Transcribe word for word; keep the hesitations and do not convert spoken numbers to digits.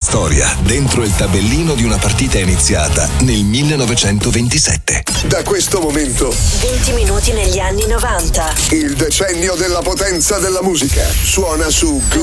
storia dentro il tabellino di una partita iniziata nel millenovecentoventisette. Da questo momento venti minuti negli anni novanta. il decennio della potenza della musica suona su